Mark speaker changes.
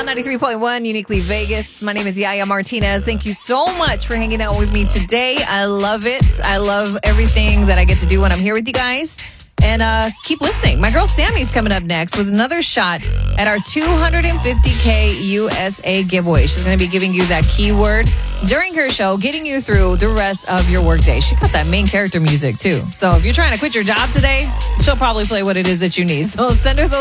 Speaker 1: 93.1 Uniquely Vegas. My name is Yaya Martinez. Thank you so much for hanging out with me today. I love it. I love everything that I get to do when I'm here with you guys. And keep listening. My girl Sammy's coming up next with another shot at our $250K USA giveaway. She's going to be giving you that keyword during her show, getting you through the rest of your workday. She got that main character music, too. So if you're trying to quit your job today, she'll probably play what it is that you need. So send her those